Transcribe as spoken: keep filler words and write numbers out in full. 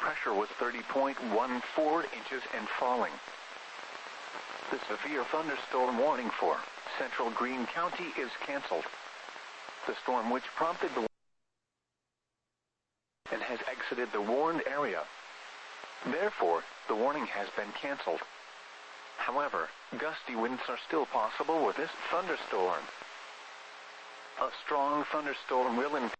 pressure was thirty point one four inches and falling. The severe thunderstorm warning for central Greene County is canceled. The storm, which prompted the and has exited the warned area. Therefore, the warning has been canceled. However, gusty winds are still possible with this thunderstorm. A strong thunderstorm will